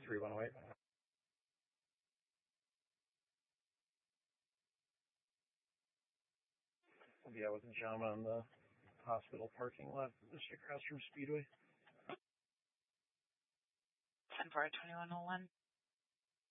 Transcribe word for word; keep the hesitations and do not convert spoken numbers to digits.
three one oh eight. Yeah, with a JAMA on the hospital parking lot just across from Speedway. ten four twenty-one oh one.